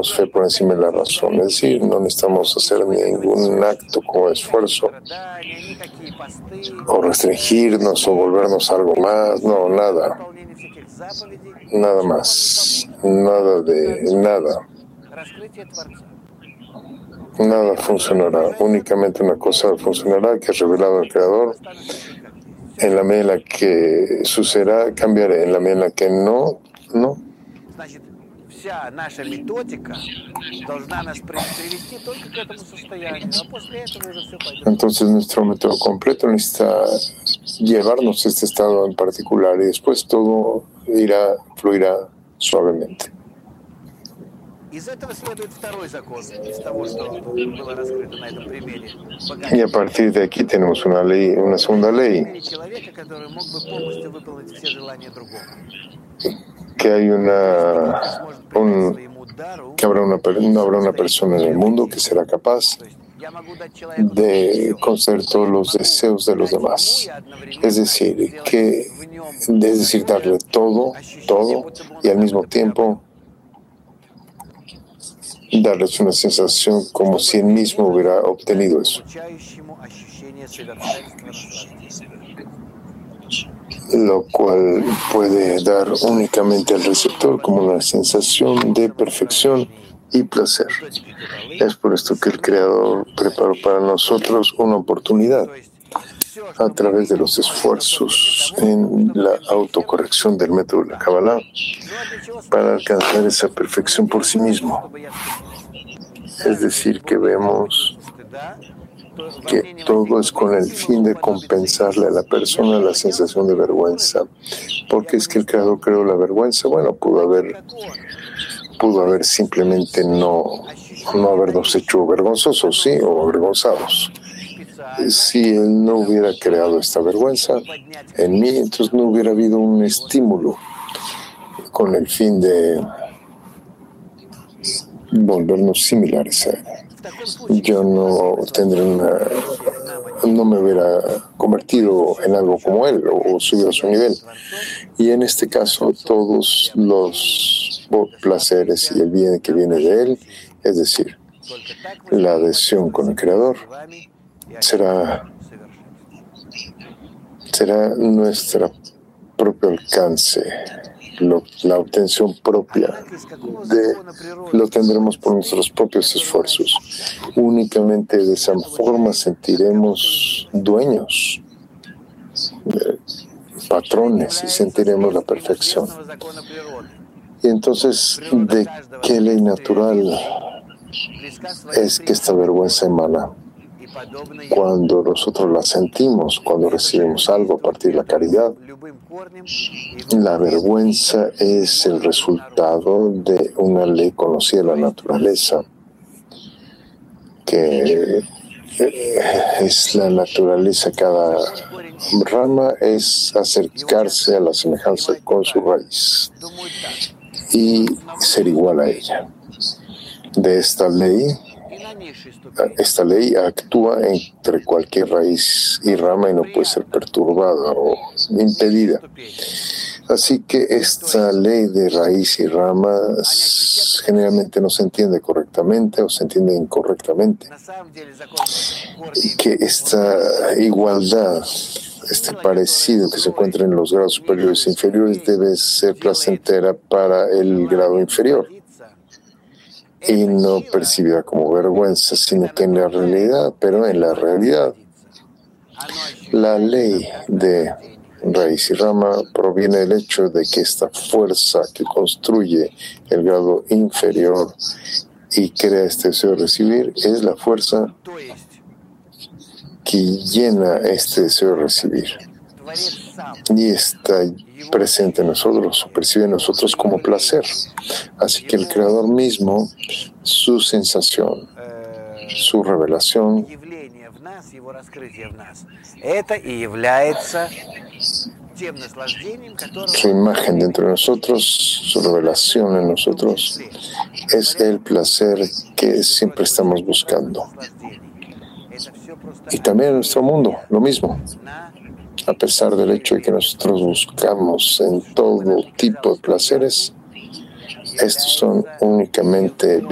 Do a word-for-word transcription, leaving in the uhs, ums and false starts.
fe por encima de la razón. Es decir, no necesitamos hacer ningún acto con esfuerzo o restringirnos o volvernos algo más. No, nada. Nada más. Nada de nada. Nada funcionará. Únicamente una cosa funcionará, que es revelado al Creador. En la medida en la que sucederá, cambiaré. En la medida en la que no, no. Entonces nuestro método completo necesita llevarnos a este estado en particular y después todo irá, fluirá suavemente. Y a partir de aquí tenemos una ley, una segunda ley, que hay una, un, que habrá una, no habrá una persona en el mundo que será capaz de conceder todos los deseos de los demás. Es decir, que, es decir, darle todo, todo, y al mismo tiempo darles una sensación como si él mismo hubiera obtenido eso. Lo cual puede dar únicamente al receptor como una sensación de perfección y placer. Es por esto que el Creador preparó para nosotros una oportunidad a través de los esfuerzos en la autocorrección del método de la Kabbalah para alcanzar esa perfección por sí mismo. Es decir, que vemos que todo es con el fin de compensarle a la persona la sensación de vergüenza. ¿Por qué es que el Creador creó la vergüenza? Bueno, pudo haber, pudo haber simplemente no, no habernos hecho vergonzosos, sí, o avergonzados. Si Él no hubiera creado esta vergüenza en mí, entonces no hubiera habido un estímulo con el fin de volvernos similares a Él. Yo no tendré una, no me hubiera convertido en algo como Él o subido a su nivel. Y en este caso, todos los placeres y el bien que viene de Él, es decir, la adhesión con el Creador, será, será nuestro propio alcance. Lo, la obtención propia de, lo tendremos por nuestros propios esfuerzos. Únicamente de esa forma sentiremos dueños, eh, patrones, y sentiremos la perfección. Y entonces, ¿de qué ley natural es que esta vergüenza emana? Cuando nosotros la sentimos, cuando recibimos algo a partir de la caridad, la vergüenza es el resultado de una ley conocida de la naturaleza, que es la naturaleza. Cada rama es acercarse a la semejanza con su raíz y ser igual a ella. De esta ley, esta ley actúa entre cualquier raíz y rama y no puede ser perturbada o impedida. Así que esta ley de raíz y rama generalmente no se entiende correctamente o se entiende incorrectamente. Y que esta igualdad, este parecido que se encuentra en los grados superiores e inferiores debe ser placentera para el grado inferior y no percibida como vergüenza, sino que en la realidad, pero en la realidad, la ley de raíz y rama proviene del hecho de que esta fuerza que construye el grado inferior y crea este deseo de recibir es la fuerza que llena este deseo de recibir y está presente en nosotros, percibe en nosotros como placer. Así que el Creador mismo, su sensación, su revelación, su imagen dentro de nosotros, su revelación en nosotros, es el placer que siempre estamos buscando. Y también en nuestro mundo, lo mismo. A pesar del hecho de que nosotros buscamos en todo tipo de placeres, estos son únicamente